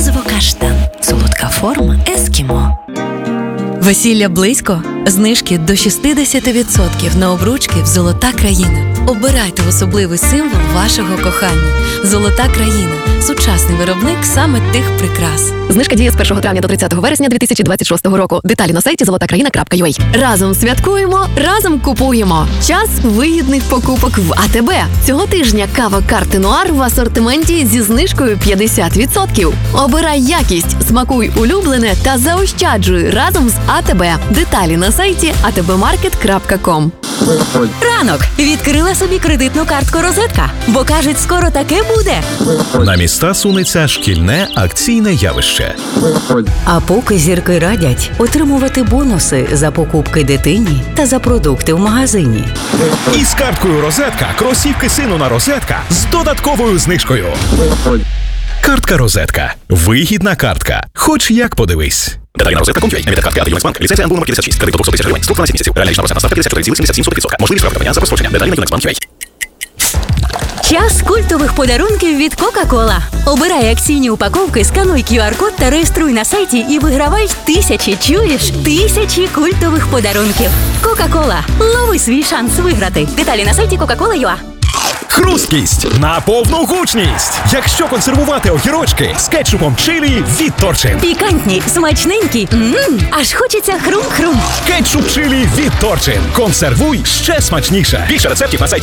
Морозиво-каштан. Солодка форма ескімо. Весілля близько? Знижки до 60% на обручки в «Золота країна». Обирайте особливий символ вашого кохання. «Золота країна» – сучасний виробник саме тих прикрас. Знижка діє з 1 травня до 30 вересня 2026 року. Деталі на сайті zolotakraina.ua. Разом святкуємо, разом купуємо. Час вигідних покупок в АТБ. Цього тижня кава «Карти Нуар» в асортименті зі знижкою 50%. Обирай якість, смакуй улюблене та заощаджуй разом з АТБ. Деталі на сайті atbmarket.com. Ранок. Відкрила собі кредитну картку «Розетка». Бо, кажуть, скоро таке буде. На міста сунеться шкільне акційне явище. А поки зірки радять отримувати бонуси за покупки дитині та за продукти в магазині. І з карткою «Розетка» кросівки сину на «Розетка» з додатковою знижкою. Картка «Розетка». Вигідна картка. Хоч як подивись. Деталі на розетка.com.ua. Емітер картки АТ Юнексбанк. Ліцензія НБУ номер 56. Кредит до 200 тисяч гривень. Строк 12 місяців. Реальна річна процентна ставка 54,77%. Можливість проведення за прострочення. Деталі на Юнексбанк.ua. Час культових подарунків від Кока-Кола. Обирай акційні упаковки, скануй QR-код та реєструй на сайті і вигравай тисячі культових подарунків. Кока-Кола. Лови свій шанс виграти. Деталі на сайті coca-cola.ua. Хрусткість на повну гучність. Якщо консервувати огірочки з кетчупом чилі від Торчин. Пікантні, смачненькі. Аж хочеться хрум-хрум. Кетчуп чилі від Торчин. Консервуй ще смачніше. Більше рецептів на сайті